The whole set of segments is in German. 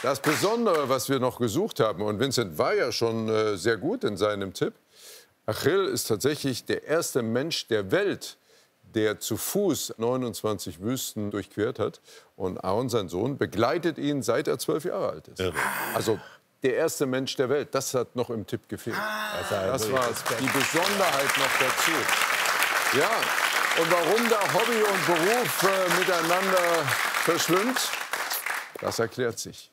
Das Besondere, was wir noch gesucht haben, und Vincent war ja schon sehr gut in seinem Tipp, Achill ist tatsächlich der erste Mensch der Welt, der zu Fuß 29 Wüsten durchquert hat. Und Aaron, sein Sohn, begleitet ihn, seit er 12 Jahre alt ist. Also der erste Mensch der Welt, das hat noch im Tipp gefehlt. Das war die Besonderheit noch dazu. Ja, und warum da Hobby und Beruf miteinander verschwimmt, das erklärt sich.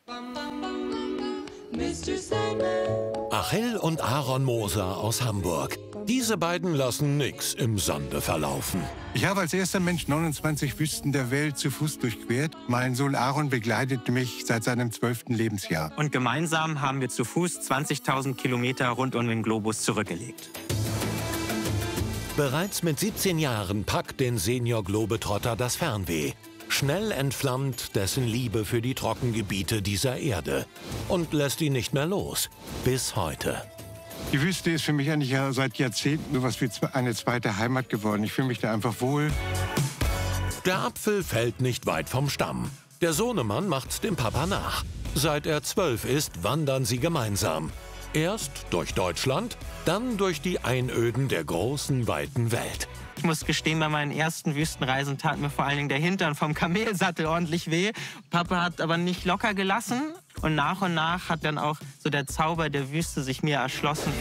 Achill und Aaron Moser aus Hamburg. Diese beiden lassen nix im Sande verlaufen. Ich habe als erster Mensch 29 Wüsten der Welt zu Fuß durchquert. Mein Sohn Aaron begleitet mich seit seinem 12. Lebensjahr. Und gemeinsam haben wir zu Fuß 20.000 Kilometer rund um den Globus zurückgelegt. Bereits mit 17 Jahren packt den Senior Globetrotter das Fernweh. Schnell entflammt dessen Liebe für die Trockengebiete dieser Erde und lässt ihn nicht mehr los. Bis heute. Die Wüste ist für mich eigentlich ja seit Jahrzehnten sowas wie eine zweite Heimat geworden. Ich fühle mich da einfach wohl. Der Apfel fällt nicht weit vom Stamm. Der Sohnemann macht's dem Papa nach. Seit er 12 ist, wandern sie gemeinsam. Erst durch Deutschland, dann durch die Einöden der großen, weiten Welt. Ich muss gestehen, bei meinen ersten Wüstenreisen tat mir vor allen Dingen der Hintern vom Kamelsattel ordentlich weh. Papa hat aber nicht locker gelassen. Und nach hat dann auch so der Zauber der Wüste sich mir erschlossen.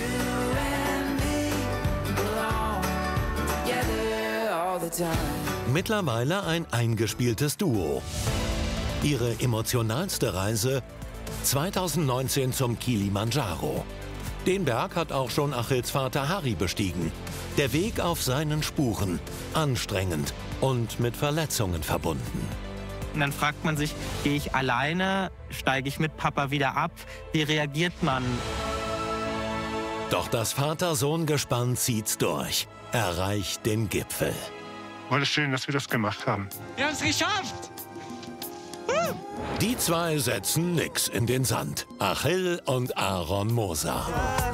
Mittlerweile ein eingespieltes Duo. Ihre emotionalste Reise 2019 zum Kilimanjaro. Den Berg hat auch schon Achills Vater Harry bestiegen. Der Weg auf seinen Spuren, anstrengend und mit Verletzungen verbunden. Und dann fragt man sich, gehe ich alleine, steige ich mit Papa wieder ab? Wie reagiert man? Doch das Vater-Sohn-Gespann zieht's durch, erreicht den Gipfel. War es schön, dass wir das gemacht haben. Wir haben es geschafft! Die zwei setzen nix in den Sand. Achill und Aaron Moser.